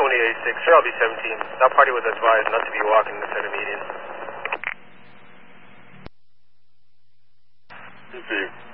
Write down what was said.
2886, sure, I'll be 17. That party was advised not to be walking inside the meeting. Receive.